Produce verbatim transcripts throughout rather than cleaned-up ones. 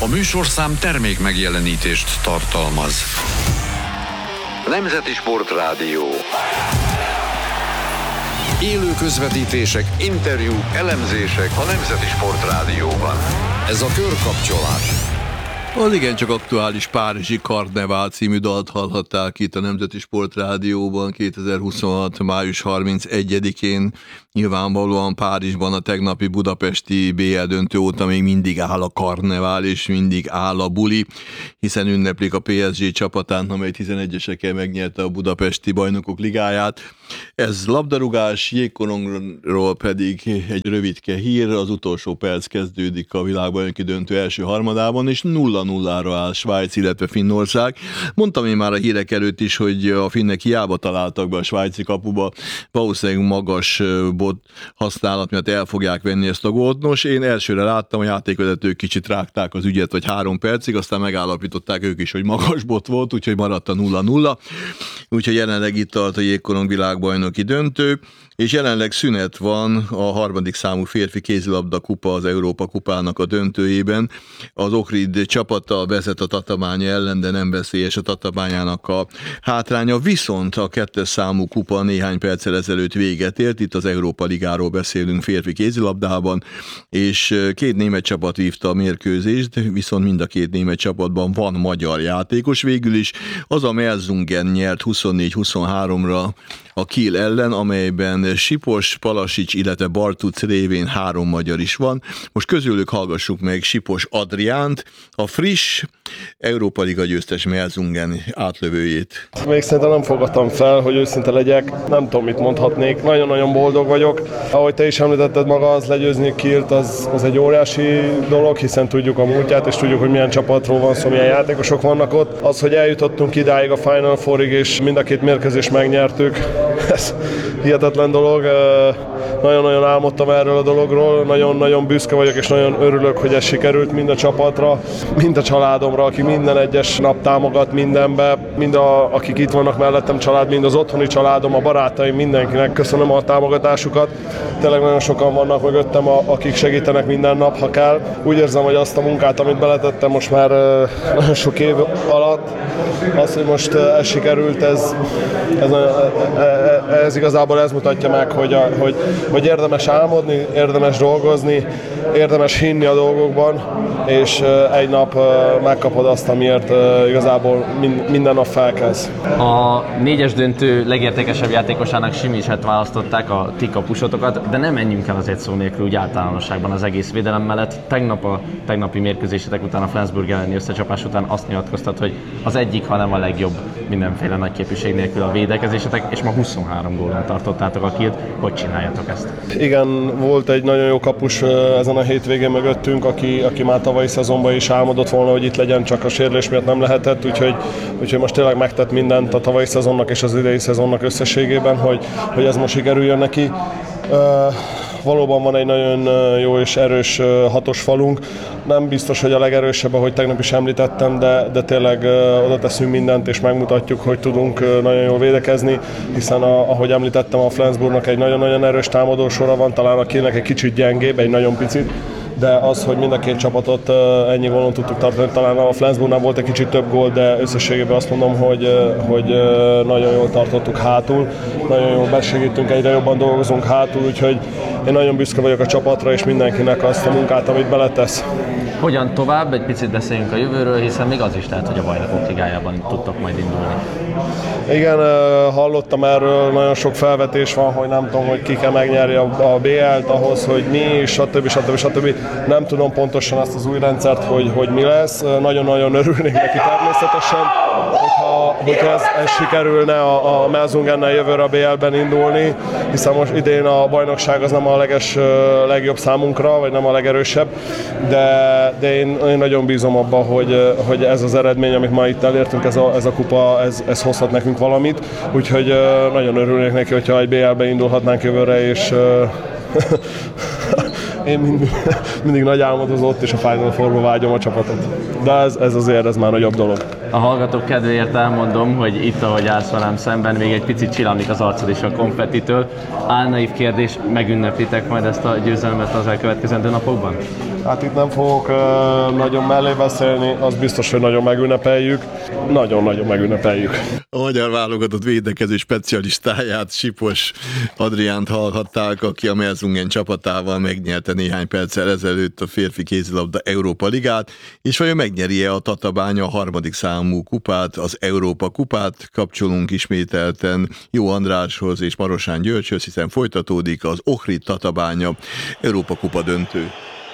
A műsorszám termék megjelenítést tartalmaz. Nemzeti Sportrádió. Élő közvetítések, interjúk, elemzések a Nemzeti Sportrádióban. Ez a Körkapcsolás. Az igencsak aktuális Párizsi Karnevál című dalt hallhatták itt a Nemzeti Sportrádióban kétezer-huszonhat. május harmincegyedikén. Nyilvánvalóan Párizsban a tegnapi budapesti bé el döntő óta még mindig áll a karnevál, és mindig áll a buli, hiszen ünneplik a pé es gé csapatán, amely tizenegyesekkel megnyerte a budapesti bajnokok ligáját. Ez labdarúgás, jégkorongról pedig egy rövidke hír, az utolsó perc kezdődik a világbajnoki döntő első harmadában, és nulla nullára áll Svájc, illetve Finnország. Mondtam én már a hírek előtt is, hogy a finnek hiába találtak be a svájci kapuba, valószínűleg magas bot használat miatt el fogják venni ezt a gólt. Nos, én elsőre láttam, a játékvezetők kicsit rágták az ügyet, vagy három percig, aztán megállapították ők is, hogy magas bot volt, úgyhogy maradt a nulla nulla. Úgyhogy jelenleg itt tart a jégkorong világbajnoki döntő, és jelenleg szünet van a harmadik számú férfi kézilabda kupa, az Európa kupának a döntőjében. Az Ohrid csapata vezet a Tatabánya ellen, de nem veszélyes a Tatabányának a hátránya, viszont a kettes számú kupa néhány perccel ezelőtt véget ért, itt az Európa Ligáról beszélünk férfi kézilabdában, és két német csapat vívta a mérkőzést, viszont mind a két német csapatban van magyar játékos végül is. Az a Merzungen nyert huszonnégy huszonháromra a Kiel ellen, amelyben Sipos, Palasics, illetve Bartuc révén három magyar is van. Most közülük hallgassuk meg Sipos Adriánt, a friss Európa Liga győztes Merzungen átlövőjét. Még szerintem nem fogadtam fel, hogy őszinte legyek, nem tudom, mit mondhatnék. Nagyon-nagyon boldog vagyok. Ahogy te is említetted, maga az legyőzni Kielt, az, az egy óriási dolog, hiszen tudjuk a múltját, és tudjuk, hogy milyen csapatról van szó, milyen játékosok vannak ott. Az, hogy eljutottunk idáig a Final Fourig, és mind a két mérkőzést megnyertük, ez hihetetlen dolog. Nagyon-nagyon álmodtam erről a dologról, nagyon-nagyon büszke vagyok, és nagyon örülök, hogy ez sikerült mind a csapatra, mind a családomra, aki minden egyes nap támogat mindenbe, mind a, akik itt vannak mellettem család, mind az otthoni családom, a barátaim, mindenkinek köszönöm a támogatásukat. Tényleg nagyon sokan vannak mögöttem, akik segítenek minden nap, ha kell. Úgy érzem, hogy azt a munkát, amit beletettem most már nagyon sok év alatt, az, hogy most ez sikerült, ez, ez, ez igazából ez mutatja meg, hogy, a, hogy, hogy érdemes álmodni, érdemes dolgozni, érdemes hinni a dolgokban, és egy nap megkapod azt, amiért igazából minden nap felkezd. A négyes döntő legértékesebb játékosának Simicset választották, a ti kapusotokat, de nem menjünk el azért szó nélkül úgy általánosságban az egész védelem mellett. Tegnap a tegnapi mérkőzésetek után, a Flensburg elleni összecsapás után azt nyilatkoztat, hogy az egyik, hanem a legjobb mindenféle nagy képviség nélkül a védekezésetek, és ma huszonhárom gólon tartottátok a Kielt. Hogy csináljátok ezt? Igen, volt egy nagyon jó kapus ezen a hétvégén mögöttünk, aki, aki már tavalyi szezonban is álmodott volna, hogy itt legyen, csak a sérülés miatt nem lehetett, úgyhogy, úgyhogy most tényleg megtett mindent a tavalyi szezonnak és az idei szezonnak összességében, hogy, hogy ez most sikerüljön neki. Uh, valóban van egy nagyon jó és erős hatos falunk. Nem biztos, hogy a legerősebb, ahogy tegnap is említettem, de, de tényleg uh, oda teszünk mindent, és megmutatjuk, hogy tudunk uh, nagyon jól védekezni, hiszen a, ahogy említettem, a Flensburgnak egy nagyon-nagyon erős támadósora van, talán a Kielnek egy kicsit gyengébb, egy nagyon picit, de az, hogy mind a két csapatot ennyi gólon tudtuk tartani, talán a Flensburgnál volt egy kicsit több gól, de összességében azt mondom, hogy, hogy nagyon jól tartottuk hátul, nagyon jól besegítünk, egyre jobban dolgozunk hátul, úgyhogy én nagyon büszke vagyok a csapatra és mindenkinek azt a munkát, amit beletesz. Hogyan tovább? Egy picit beszéljünk a jövőről, hiszen még az is lehet, hogy a Bajnokok Ligájában tudtok majd indulni. Igen, hallottam erről, nagyon sok felvetés van, hogy nem tudom, hogy ki kell megnyerni a bé el-t ahhoz, hogy mi, stb. stb. stb. Nem tudom pontosan azt az új rendszert, hogy, hogy mi lesz. Nagyon-nagyon örülnék neki természetesen, hogyha, hogyha ez, ez sikerülne a, a Merzungennel jövőre a bé el-ben indulni, hiszen most idén a bajnokság az nem a leges, legjobb számunkra, vagy nem a legerősebb, de, de én, én nagyon bízom abban, hogy, hogy ez az eredmény, amit ma itt elértünk, ez a, ez a kupa, ez, ez hozhat nekünk valamit, úgyhogy nagyon örülnék neki, hogyha egy bé el-be indulhatnánk jövőre, és én mindig, mindig nagy álmodozó ott, és a Final Fourba vágyom a csapatot. De ez, ez azért ez már nagyobb dolog. A hallgatók kedvéért elmondom, hogy itt, ahogy állsz velem szemben, még egy picit csillamlik az arcod is a konfettitől. Álnaív kérdés, megünneplitek majd ezt a győzelmet az elkövetkezendő napokban? Hát itt nem fogok uh, nagyon mellé beszélni, az biztos, hogy nagyon megünnepeljük. Nagyon-nagyon megünnepeljük. A magyar válogatott védekező specialistáját, Sipos Adriánt hallhatták, aki a Merzungen csapatával megnyerte néhány perccel ezelőtt a férfi kézilabda Európa Ligát, és vajon megnyeri-e a Tatabánya a harmadik számú kupát, az Európa kupát? Kapcsolunk ismételten Jó Andráshoz és Marosán Györgyhöz, hiszen folytatódik az Ohrid Tatabánya Európa kupa döntő.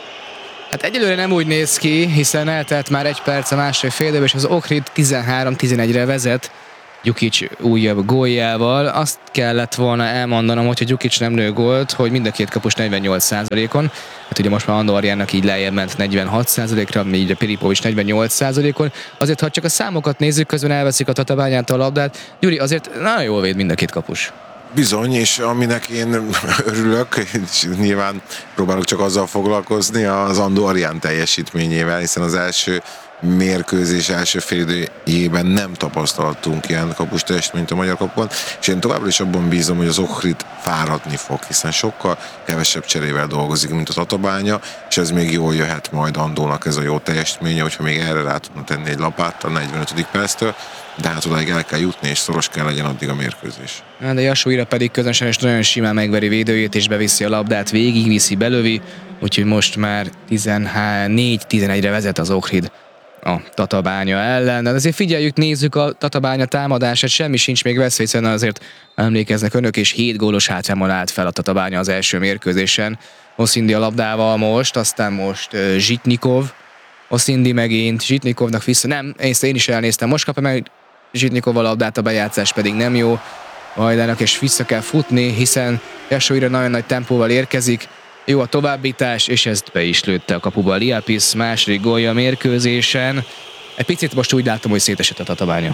Hát egyelőre nem úgy néz ki, hiszen eltelt már egy perc a másfél fél időben, és az Ohrid tizenhárom tizenegyre vezet Gyukics újabb góljával. Azt kellett volna elmondanom, hogyha Gyukics nem lő gólt, hogy mind a két kapus negyvennyolc százalékon. Hát ugye most már Andó Ariának így lejjebb ment negyvenhat százalékra, így a Pilipovics negyvennyolc százalékon. Azért, ha csak a számokat nézzük, közben elveszik a Tatabányától a labdát. Gyuri, azért nagyon jól véd mind a két kapus. Bizony, és aminek én örülök, és nyilván próbálok csak azzal foglalkozni, az Andó Arián teljesítményével, hiszen az első mérkőzés első fél időjében nem tapasztaltunk ilyen kapustest, mint a magyar kapuban, és én továbbra is abban bízom, hogy az Ohrid fáradni fog, hiszen sokkal kevesebb cserével dolgozik, mint a Tatabánya, és ez még jól jöhet majd Andónak ez a jó teljesítménye, hogyha még erre rá tudna tenni egy lapáttal negyvenötödik perctől, de hát odáig el kell jutni, és szoros kell legyen addig a mérkőzés. De Jasúira pedig közönsen és nagyon simán megveri védőjét, és beviszi a labdát, végigviszi, belövi, úgyhogy most már tizennégy tizenegyre vezet az Ohrid a Tatabánya ellen. De azért figyeljük, nézzük a Tatabánya támadását, semmi sincs még veszve, hiszen azért emlékeznek önök, és hét gólos hátrányban állt fel a Tatabánya az első mérkőzésen. Oszindi a labdával most, aztán most uh, Zsitnikov, Oszindi megint, Zsitnikovnak vissza, nem, ezt én is elnéztem, most kapja meg Zsitnikov a labdát, a bejátszás pedig nem jó, Vajdának és vissza kell futni, hiszen Jasúira nagyon nagy tempóval érkezik, jó a továbbítás, és ezt be is lőtte a kapuba a Liapis, második gólja a mérkőzésen. Egy picit most úgy látom, hogy szétesett a Tatabánya.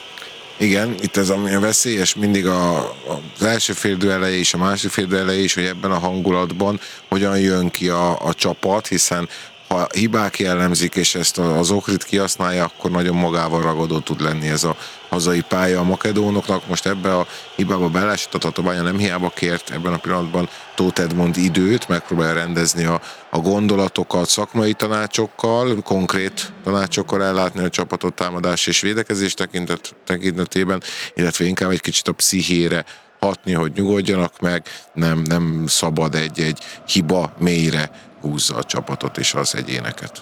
Igen, itt ez ami veszélyes mindig a, az első féldő eleje és a második féldő eleje is, hogy ebben a hangulatban hogyan jön ki a, a csapat, hiszen ha hibák jellemzik, és ezt az Ohrid kihasználja, akkor nagyon magával ragadó tud lenni ez a hazai pálya a makedónoknak. Most ebbe a hibába beleesett a Tatabánya, nem hiába kért ebben a pillanatban Tóth Edmond időt, megpróbálja rendezni a, a gondolatokat szakmai tanácsokkal, konkrét tanácsokkal ellátni a csapatot támadás és védekezés tekintet, tekintetében, illetve inkább egy kicsit a pszichére hatni, hogy nyugodjanak meg, nem, nem szabad egy-egy hiba mélyre húzza a csapatot és az egyéneket.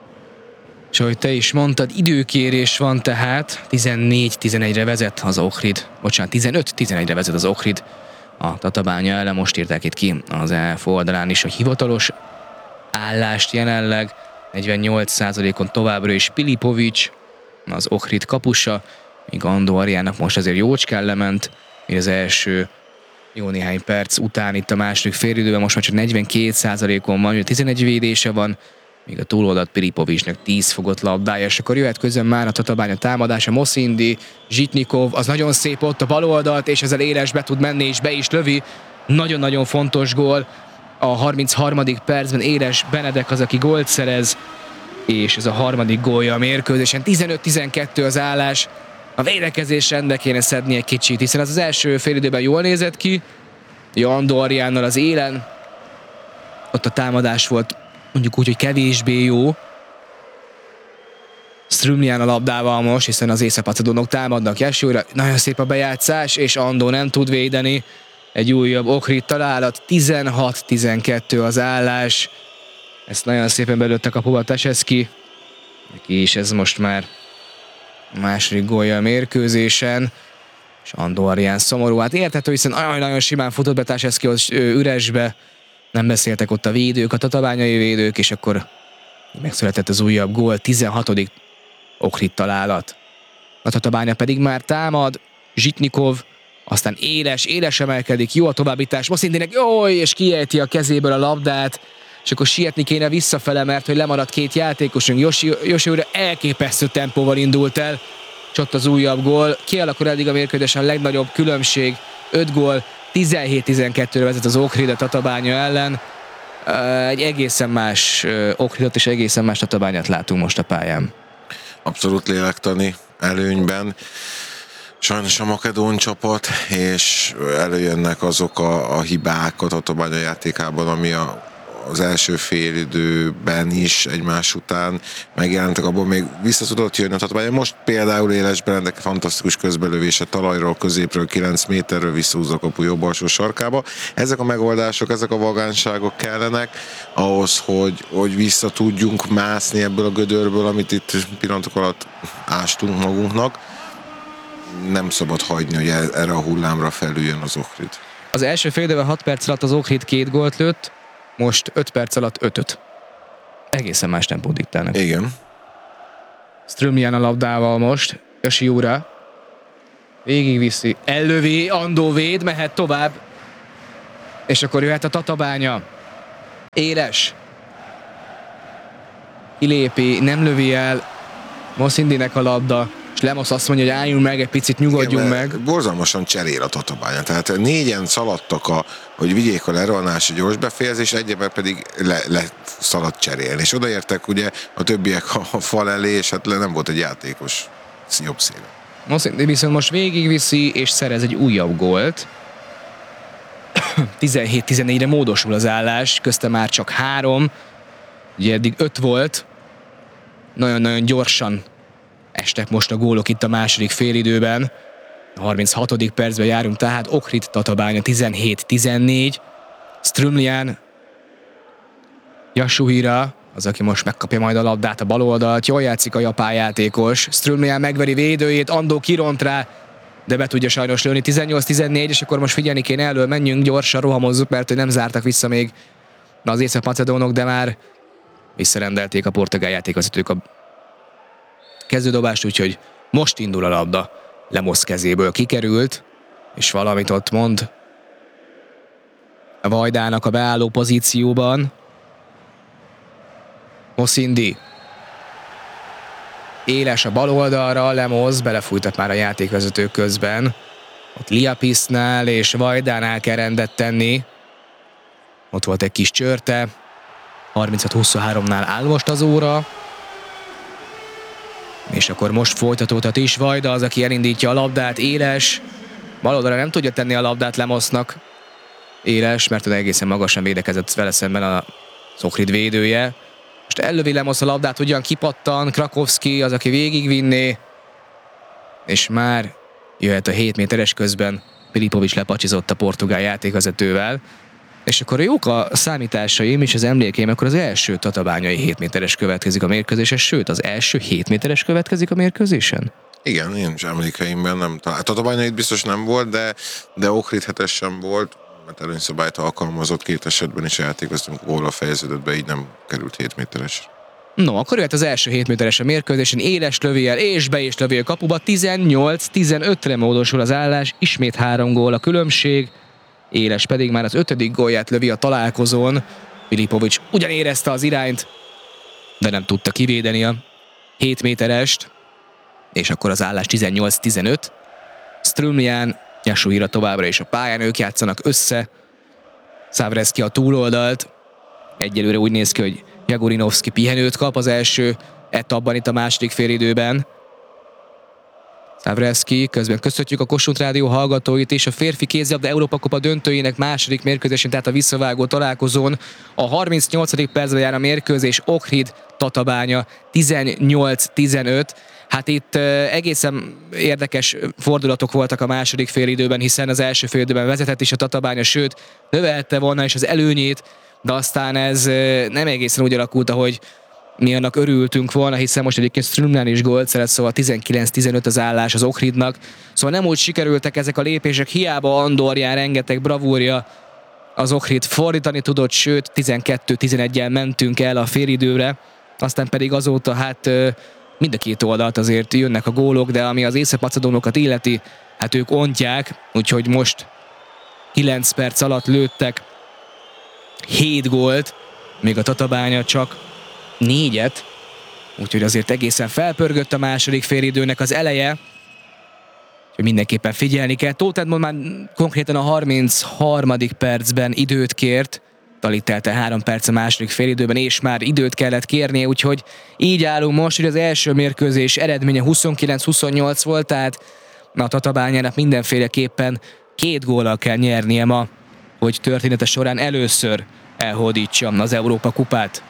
És ahogy te is mondtad, időkérés van tehát, tizennégy tizenegyre vezet az Ohrid, bocsánat, tizenöt tizenegyre vezet az Ohrid a Tatabánya ellen, most írták itt ki az E F oldalán is a hivatalos állást jelenleg, negyvennyolc százalékon továbbra is Pilipovics, az Ohrid kapusa, míg Andó Ariának most azért jócskán lement, az első jó néhány perc után itt a második félidőben most már csak negyvenkét százalékon van, tizenegy védése van, míg a túloldalt Pilipovicsnak tíz fogott labdája, és akkor jöhet közben már a Tatabánya támadása, Moszindi, Zsitnikov, az nagyon szép ott a bal oldalt, és ezzel éles be tud menni, és be is lövi. Nagyon-nagyon fontos gól. A harmincharmadik percben Éles Benedek az, aki gólt szerez, és ez a harmadik gólja a mérkőzésen. tizenöt tizenkettő az állás. A védekezés rendbe kéne szedni egy kicsit, hiszen az az első félidőben jól nézett ki, Andó Ariánnal az élen, ott a támadás volt mondjuk úgy, hogy kevésbé jó. Strumlian a labdával most, hiszen az észak-macedónok támadnak Jasúira, nagyon szép a bejátszás, és Andó nem tud védeni. Egy újabb Ohrid találat, tizenhat tizenkettő az állás. Ezt nagyon szépen belőtte a kapuba Teseszki, és ez most már a második gólja a mérkőzésen. És Andó Arián szomorú, hát érthető, hiszen nagyon-nagyon simán futott be Teseszkihoz üresbe, nem beszéltek ott a védők, a tatabányai védők, és akkor megszületett az újabb gól, tizenhatodik Ohrid találat. A Tatabánya pedig már támad, Zsitnikov, aztán Éles, Éles emelkedik, jó a továbbítás, Moszindének, jó, és kiejti a kezéből a labdát, és akkor sietni kéne visszafele, mert hogy lemaradt két játékosunk, Josi, Josi újra elképesztő tempóval indult el, és ott az újabb gól, kialakul eddig a mérkőzésen a legnagyobb különbség, öt gól, tizenhét tizenkettőre vezet az Ohrid a Tatabánya ellen. Egy egészen más Ohridot és egészen más Tatabányát látunk most a pályán. abszolút lélektani előnyben. Sajnos a makedón csapat, és előjönnek azok a, a hibák a Tatabánya játékában, ami a, az első félidőben is egymás után megjelentek, abból még vissza tudott jönni a Tatabánya. Most például Éles Benedek fantasztikus közbelövése talajról, középről, kilenc méterről visszahúzza a kapu jobb alsó sarkába. Ezek a megoldások, ezek a vagánságok kellenek ahhoz, hogy, hogy vissza tudjunk mászni ebből a gödörből, amit itt pillanatok alatt ástunk magunknak. Nem szabad hagyni, hogy erre a hullámra felüljön az Ohrid. Az első fél időben hat perc alatt az Ohrid két gólt lőtt, most öt perc alatt ötöt. Egészen más tempót diktálnak. Igen. Strömján a labdával most, Yoshiura. Végigviszi, ellövi, Andó véd, mehet tovább. És akkor jöhet a Tatabánya. Éles. Kilépi, nem lövi el Moszindinek a labda. És Lemos azt mondja, hogy álljunk meg, egy picit nyugodjunk igen, meg. Borzalmasan cserél a Tatabánya. Tehát négyen szaladtak, a, hogy vigyék a lerohanási gyors befejezés, egyébként pedig le, le szaladt cserélni. És odaértek ugye a többiek a, a fal elé, és hát le nem volt egy játékos jobb széle. Moszindi viszont most végigviszi, és szerez egy újabb gólt. tizenhét tizennégyre módosul az állás, közte már csak három. Ugye eddig öt volt. Nagyon-nagyon gyorsan estek most a gólok itt a második félidőben. A harminchatodik percben járunk, tehát Ohrid Tatabánya tizenhét tizennégy. Strömlián Yasuhira, az, aki most megkapja majd a labdát a bal oldalt. Jól játszik a japán játékos. Strömlián megveri védőjét, Andó kiront rá, de be tudja sajnos lőni. tizennyolc tizennégy, és akkor most figyelni kéne elől, menjünk gyorsan, rohamozzuk, mert nem zártak vissza még az észak-macedónok, de már visszarendelték a portugál játékvezetők a kezdődobást, úgyhogy most indul a labda. Lemos kezéből kikerült, és valamit ott mond a Vajdának a beálló pozícióban. Moszindi. Éles a bal oldalra, Lemos belefújtak már a játékvezetők közben. Ott Liapisnál és Vajdánál kell rendet tenni. Ott volt egy kis csörte. harminchat huszonháromnál áll most az óra. És akkor most folytatódhat is Vajda, az, aki elindítja a labdát. Éles bal oldalra nem tudja tenni a labdát Lemosnak. Éles, mert egészen magasan védekezett vele szemben a Ohrid védője. Most ellövi Lemos a labdát, ugyan kipattan, Krakowski az, aki végigvinné. És már jöhet a hét méteres, közben Filipovics lepacsizott a portugál játékvezetővel. És akkor jók a számításaim és az emlékeim, akkor az első tatabányai hét méteres következik a mérkőzésen, sőt, az első hét méteres következik a mérkőzésen? Igen, én is emlékeimben nem találtam. Tatabányait biztos nem volt, de, de Ohrid hetes sem volt, mert előnyszabályt alkalmazott két esetben is a játékoztunk, góla fejeződött be, így nem került hét méteres. No, akkor jöhet az első hét méteres a mérkőzésen, Éles lövi el, és be is lövi a kapuba, tizennyolc tizenötre módosul az állás, ismét három gól a különbség. Éles pedig már az ötödik gólját lövi a találkozón. Filipovics ugyan érezte az irányt, de nem tudta kivédeni a hét méterest, és akkor az állás tizennyolc tizenöt. Strömján, Yasuhira továbbra is a pályán, ők játszanak össze. Szávrecki a túloldalt. Egyelőre úgy néz ki, hogy Jagorinovszki pihenőt kap az első etapban itt a második félidőben. Szávrecki, közben köszöntjük a Kossuth Rádió hallgatóit és a férfi kézilabda Európa Kupa döntőjének második mérkőzésén, tehát a visszavágó találkozón. A harmincnyolcadik percben jár a mérkőzés, Ohrid Tatabánya tizennyolc tizenöt. Hát itt egészen érdekes fordulatok voltak a második félidőben, hiszen az első félidőben vezetett is a Tatabánya, sőt, növelte volna is az előnyét, de aztán ez nem egészen úgy alakult, ahogy mi annak örültünk volna, hiszen most egyébként Strömlán is gólt szerez, szóval tizenkilenc tizenöt az állás az Ohridnak. Szóval nem úgy sikerültek ezek a lépések, hiába Andorján rengeteg bravúrja az Ohrid fordítani tudott, sőt tizenkettő tizeneggyel mentünk el a félidőre, aztán pedig azóta hát mind a két oldalt azért jönnek a gólok, de ami az észak-macedónokat illeti, hát ők ontják, úgyhogy most kilenc perc alatt lőttek hét gólt, még a Tatabánya csak négyet, úgyhogy azért egészen felpörgött a második félidőnek az eleje, hogy mindenképpen figyelni kell. Tóth Edmond már konkrétan a harmincharmadik percben időt kért, Alig telt el három perc a második félidőben, és már időt kellett kérnie, úgyhogy így állunk most, hogy az első mérkőzés eredménye huszonkilenc huszonnyolc volt, tehát a Tatabányának mindenféleképpen két góllal kell nyernie ma, hogy története során először elhódítsa az Európa kupát.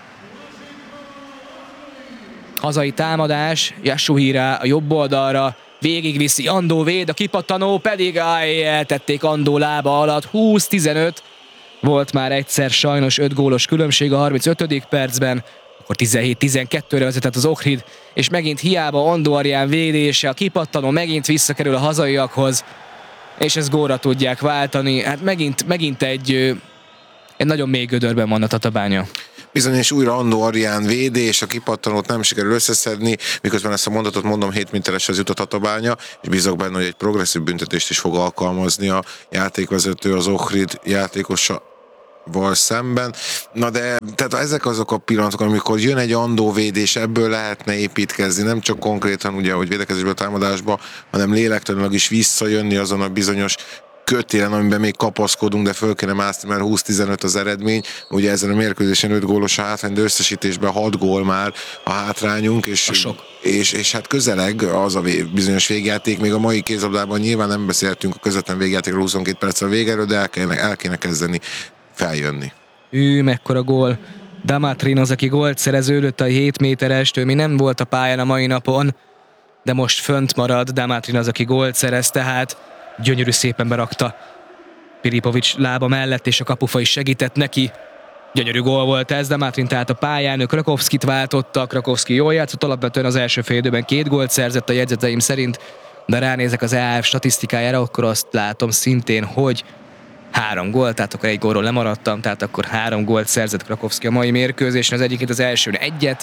Hazai támadás, Yasuhira a jobb oldalra, végigviszi, Andó véd, a kipattanó pedig áj, eltették Andó lába alatt, húsz tizenöt. Volt már egyszer sajnos öt gólos különbség a harmincötödik percben, akkor tizenhét tizenkettőre vezetett az Ohrid, és megint hiába Andó Arián védése, a kipattanó megint visszakerül a hazaiakhoz, és ezt gólra tudják váltani. Hát megint, megint egy, egy nagyon mély gödörben van a Tatabánya. Bizony, és újra Andó Arián védés, a kipattanót nem sikerül összeszedni, miközben ezt a mondatot mondom, hét métereshez jut a Tatabánya, és bízok benne, hogy egy progresszív büntetést is fog alkalmazni a játékvezető az Ohrid játékosa val szemben. Na de tehát ezek azok a pillanatok, amikor jön egy Andó védés, ebből lehetne építkezni, nem csak konkrétan ugye, hogy védekezésből támadásba, hanem lélektanilag is visszajönni azon a bizonyos kötélen, amiben még kapaszkodunk, de föl kéne mászni, mert húsz tizenöt az eredmény. Ugye ezen a mérkőzésen öt gólos a hátrány, de összesítésben hat gól már a hátrányunk, és, és, és hát közeleg az a bizonyos végjáték. Még a mai kézlabdában nyilván nem beszéltünk a közvetlen végjátékról huszonkettő perccel végéről, de el kéne, el kéne kezdeni feljönni. Ő, mekkora gól. Damatrin az, aki gólt szereződött a hét méterest, ő még nem volt a pályán a mai napon, de most fönt marad. Damatrin az, aki gólt szerez, tehát gyönyörű szépen berakta Pilipovics lába mellett, és a kapufa is segített neki. Gyönyörű gól volt ez, Damatrin tehát a pályán, ők Rakovszkit váltottak, Rakovszki jól játszott, alapvetően az első fél időben két gólt szerzett a jegyzeteim szerint, de ránézek az e á ef statisztikájára, akkor azt látom szintén, hogy három gól, tehát akkor egy gólról lemaradtam, tehát akkor három gólt szerzett Rakovszki a mai mérkőzésen, az egyiket az elsőn egyet,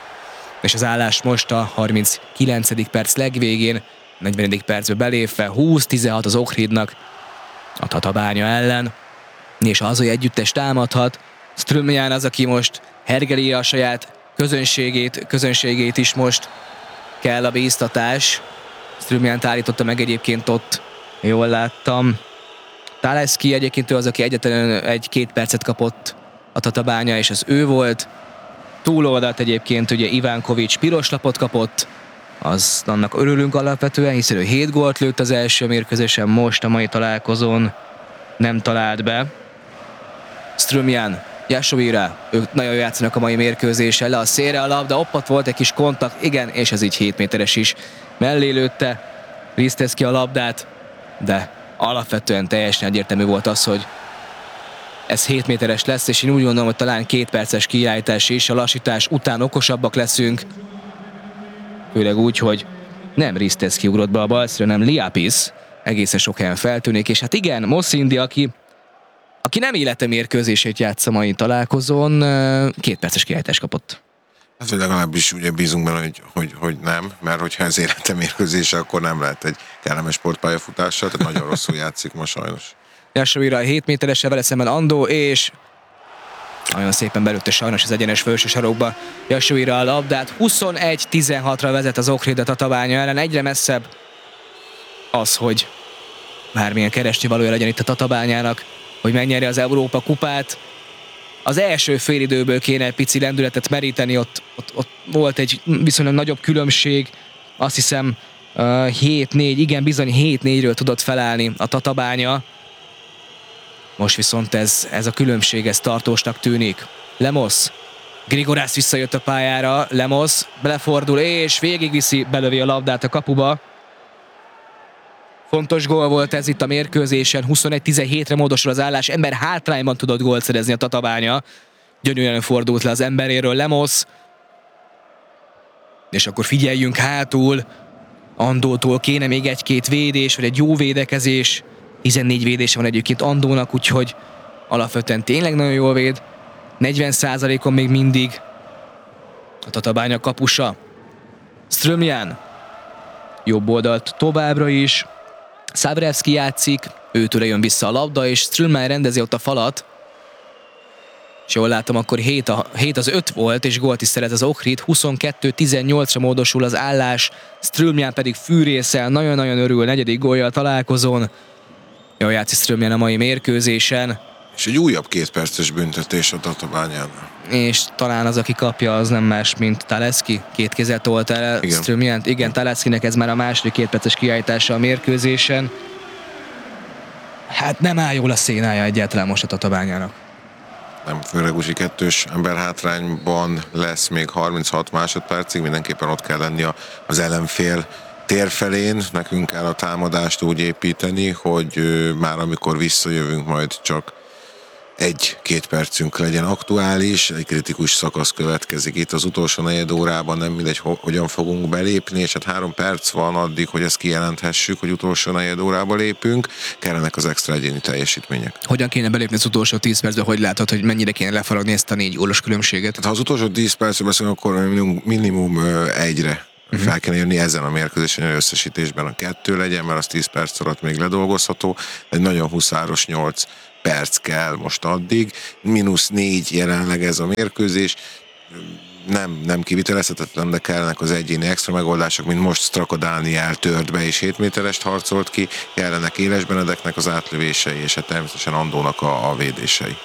és az állás most a harminckilencedik perc legvégén, negyvenedik percbe belépve, húsz tizenhat az Ohridnak a Tatabánya ellen, és a hazai együttes támadhat. Strömján az, aki most hergeli a saját közönségét, közönségét is most kell a bíztatás. Strömjánt állította meg egyébként ott, jól láttam. Taleszki egyébként ő az, aki egyetlen egy-két percet kapott a Tatabánya, és az ő volt. Túloldalt egyébként ugye Ivánkovics piros lapot kapott, az annak örülünk alapvetően, hiszen ő hét gólt lőtt az első mérkőzésen, most a mai találkozón nem talált be. Strömján, Yasuhira, ők nagyon játszanak a mai mérkőzésen, le a szélre a labda, oppat volt egy kis kontakt, igen, és ez így hét méteres is. Mellé lőtte Riszteszki a labdát, de alapvetően teljesen egyértelmű volt az, hogy ez hét méteres lesz, és én úgy gondolom, hogy talán két perces kiállítás is, a lassítás után okosabbak leszünk, főleg úgy, hogy nem Riszteszki ugrott be a balszra, hanem Liapis egészen sok helyen feltűnik, és hát igen, Moszindi, aki, aki nem élete mérkőzését játsza mai találkozón, két perces kiállítást kapott. Hát, hogy legalábbis ugye bízunk benne, hogy, hogy, hogy nem, mert hogyha ez élete mérkőzése, akkor nem lehet egy kellemes sportpályafutással, tehát nagyon rosszul játszik ma sajnos. Yasuhira a hét méteressel, vele szemben Andó, és nagyon szépen belőtte sajnos az egyenes felső sarokba Yasuhira a labdát. huszonegy tizenhatra vezet az Ohrid a Tatabánya ellen, egyre messzebb az, hogy bármilyen keresni valója legyen itt a Tatabányának, hogy megnyerje az Európa kupát. Az első félidőből kéne egy pici lendületet meríteni, ott, ott, ott volt egy viszonylag nagyobb különbség, azt hiszem uh, hét négy, igen bizony hét négyről tudott felállni a Tatabánya. Most viszont ez, ez a különbség, ez tartósnak tűnik. Lemos, Grigorász visszajött a pályára, Lemos belefordul és végigviszi, belövi a labdát a kapuba. Fontos gól volt ez itt a mérkőzésen, huszonegy tizenhétre módosul az állás, ember hátrányban tudott gólt szerezni a Tatabánya. Gyönyörűen fordult le az emberéről Lemos. És akkor figyeljünk hátul, Andótól kéne még egy-két védés, vagy egy jó védekezés. tizennégy védése van egyébként Andónak, úgyhogy alapvetően tényleg nagyon jól véd. negyven százalékon még mindig a Tatabánya kapusa. Strömján jobb oldalt továbbra is. Szabrevszki játszik, őtőle jön vissza a labda, és Strömján rendezi ott a falat. És jól látom, akkor hét az öt volt, és gólt is szerez az Ohrid. huszonkettő tizennyolcra módosul az állás, Strömján pedig fűrészel, nagyon-nagyon örül, negyedik gólja a találkozón. Jól játszik Strömján a mai mérkőzésen. És egy újabb két perces büntetés a Tatabányánál. És talán az, aki kapja, az nem más, mint Talecki. Két kézzel tolta el Strömjent. Igen, Taleckinek ez már a második két perces kiállítása a mérkőzésen. Hát nem áll jól a szénája egyáltalán most a Tatabányának. Nem, főleg Uzsi kettős ember hátrányban lesz még harminchat másodpercig, mindenképpen ott kell lenni az ellenfél tér felén, nekünk kell a támadást úgy építeni, hogy már amikor visszajövünk, majd csak egy-két percünk legyen aktuális, egy kritikus szakasz következik itt az utolsó negyed órában, nem mindegy, hogyan fogunk belépni, és hát három perc van addig, hogy ezt kijelenthessük, hogy utolsó negyed órába lépünk, kellenek az extra egyéni teljesítmények. Hogyan kéne belépni az utolsó tíz percbe, hogy látod, hogy mennyire kéne lefaragni ezt a négy gólos különbséget? Hát, ha az utolsó tíz percben beszélünk, akkor minimum, minimum egyre uh-huh. fel kell jönni ezen a mérkőzésen, hogy összesítésben a kettő legyen, mert az tíz perc alatt még ledolgozható, egy nagyon huszáros nyolc perc kell most addig, mínusz négy jelenleg ez a mérkőzés, nem, nem kivitelezhetetlen, de kellenek az egyéni extra megoldások, mint most Straka Dániel tört be és hét méterest harcolt ki, kellenek Éles Benedeknek az átlövései, és hát természetesen Andónak a, a védései.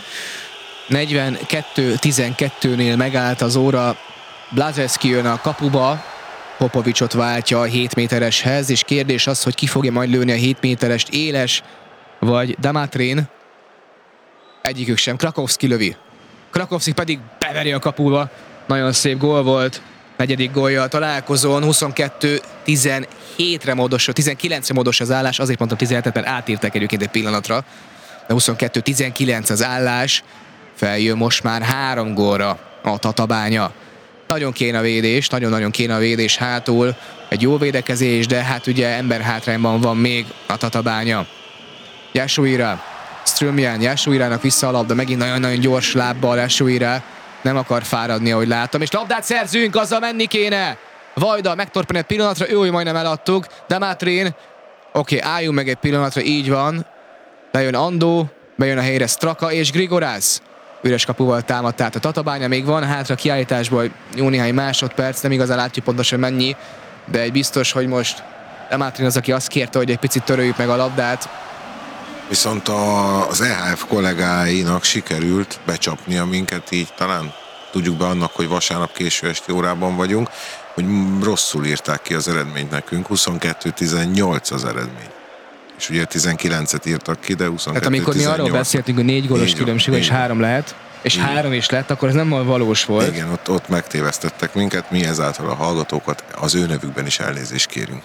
negyvenkettő tizenkettőnél megállt az óra, Blazewski jön a kapuba, Popovicsot váltja a hét métereshez, és kérdés az, hogy ki fogja majd lőni a hét méterest, Éles vagy Damatrin. Egyikük sem, Krakowski lövi. Krakowski pedig beveri a kapuba. Nagyon szép gól volt. Negyedik gólja a találkozón, huszonkettő tizenhétre módosult, tizenkilencre módos az állás, azért mondtam tizenhetet, mert átírták egyébként egy pillanatra. De huszonkettő tizenkilenc az állás, feljön most már három gólra a Tatabánya. Nagyon kéne a védés, nagyon-nagyon kéne a védés hátul, egy jó védekezés, de hát ugye emberhátrányban van még a Tatabánya. Jászúira, Strömján, Jászúirának vissza a labda, megint nagyon-nagyon gyors lábbal Jászúira, nem akar fáradni, ahogy láttam, és labdát szerzünk, azzal menni kéne. Vajda megtorpan egy pillanatra, ő, hogy majdnem eladtuk, Damatrin, oké, okay, álljunk meg egy pillanatra, így van, bejön Andó, bejön a helyre Straka és Grigorász. Üres kapuval támadt át a Tatabánya, még van hátra kiállításból jó néhány másodperc, nem igazán látjuk pontosan mennyi, de egy biztos, hogy most Damatrin az, aki azt kérte, hogy egy picit töröljük meg a labdát. Viszont a, az é há ef kollégáinak sikerült becsapnia minket, így talán tudjuk be annak, hogy vasárnap késő esti órában vagyunk, hogy rosszul írták ki az eredményt nekünk, huszonkettő tizennyolc az eredmény. És ugye tizenkilencet írtak ki, de huszonkettő tizennyolc. Tehát amikor mi arról beszéltünk, hogy négy gólos különbség, és három lehet, és így három is lett, akkor ez nem valós volt. Igen, ott, ott megtévesztettek minket, mi ezáltal a hallgatókat az ő nevükben is elnézést kérünk.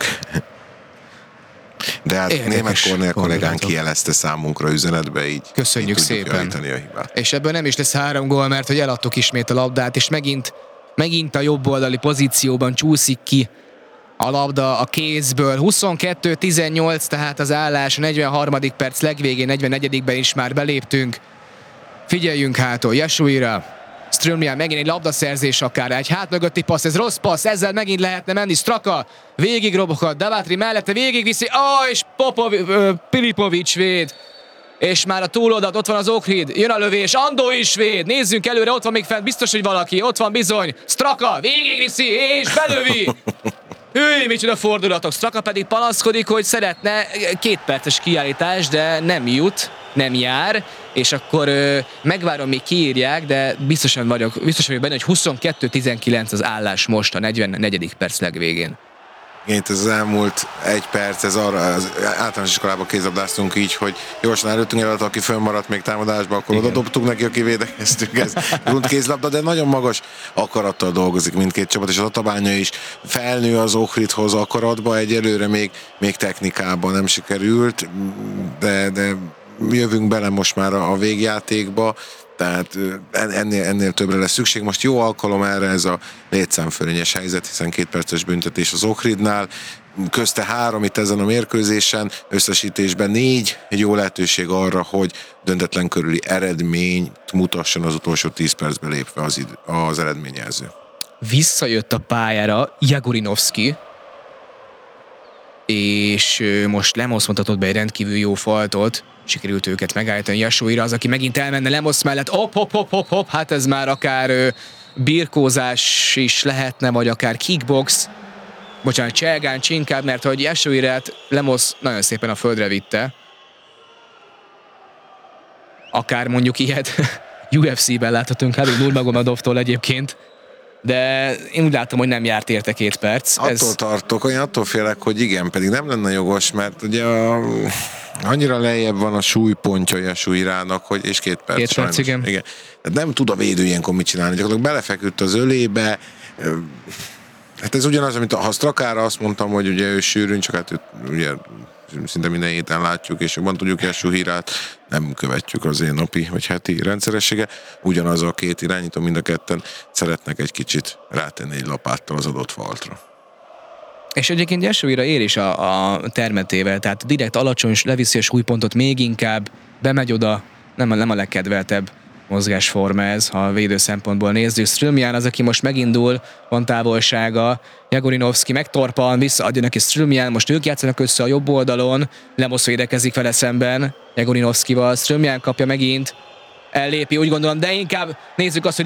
De hát Érdekes Németh Kornél kollégánk gondolatok. kijelezte számunkra üzenetbe, így Köszönjük így tudjuk szépen. javítani a hibát. És ebből nem is lesz három gól, mert hogy eladtuk ismét a labdát, és megint, megint a jobb oldali pozícióban csúszik ki a labda a kézből. huszonkettő tizennyolc, tehát az állás, a negyvenharmadik perc legvégén, negyvennegyedikben is már beléptünk. Figyeljünk hátul, Jászúira, Strömján, megint egy labdaszerzés akár, egy hátmögötti passz, ez rossz passz, ezzel megint lehetne menni, Straka végig robokat, Davatri mellette végig viszi, oh, és Popovi, ö, Pilipovics véd, és már a túloldalt, ott van az Ohrid, jön a lövés, Andó is véd, nézzünk előre, ott van még fent, biztos, hogy valaki, ott van bizony, Straka végig viszi, és belövi. Hű, micsoda fordulatok, Straka pedig panaszkodik, hogy szeretne két perces kiállítás, de nem jut, nem jár, és akkor ö, megvárom, még kiírják, de biztosan vagyok, biztos vagyok benne, hogy huszonkettő tizenkilenc az állás most a negyvennegyedik perc legvégén. Igen, ez az elmúlt egy perc, ez arra, az általános iskolában kézlabdáztunk így, hogy gyorsan előttünk előtt, aki fönnmaradt még támadásba, akkor oda dobtuk neki, aki védekeztünk, ez rund kézlabda, de nagyon magas akarattal dolgozik mindkét csapat, és a Tatabánya is felnő az Ohridhoz akaratba, egyelőre még, még technikában nem sikerült, de, de jövünk bele most már a végjátékba, tehát ennél, ennél többre lesz szükség. Most jó alkalom erre ez a létszámfölényes helyzet, hiszen két perces büntetés az Ohridnál, közte három itt ezen a mérkőzésen, összesítésben négy, egy jó lehetőség arra, hogy döntetlen körüli eredményt mutasson az utolsó tíz percbe lépve az, id- az eredményjelző. Visszajött a pályára Jagurinovski, és most Lemosz mutatott be egy rendkívül jó faltot, sikerült őket megállítani. Jászúira az, aki megint elmenne Lemosz mellett, hop, hop, hop, hop, hop, hát ez már akár ö, birkózás is lehetne, vagy akár kickbox, bocsánat, cselgáncs inkább, mert hogy Jászúirát Lemosz nagyon szépen a földre vitte. akár mondjuk ilyet U F C-ben láthatunk Khabib Nurmagomedovtól egyébként, de én úgy látom, hogy nem járt érte két perc. Attól Ez... tartok, olyan attól félek, hogy igen, pedig nem lenne jogos, mert ugye a, annyira lejjebb van a súlypontja a súlyrának, hogy és két perc Két sajnos. perc, igen. igen. Tehát nem tud a védő ilyenkor mit csinálni, gyakorlatilag belefeküdt az ölébe. Hát ez ugyanaz, amit a Strakára azt mondtam, hogy ugye ő sűrűn, csak hát őt, ugye szinte minden héten látjuk, és jobban tudjuk el Suhirát, nem követjük az én napi vagy heti rendszeressége. Ugyanaz a két irányító, mind a ketten szeretnek egy kicsit rátenni egy lapáttal az adott faltra. És egyébként Joshua ér is a, a termetével, tehát direkt alacsony, leviszi a súlypontot még inkább, bemegy oda, nem, nem a legkedveltebb mozgásforma ez, ha a védő szempontból nézzük. Strömján az, aki most megindul, van távolsága, Jagorinovszki megtorpan, visszaadja neki Strömján, most ők játszanak össze a jobb oldalon, Lemos védekezik vele szemben, Jagorinovszkival, Strömján kapja megint, ellépi, úgy gondolom, de inkább nézzük azt, hogy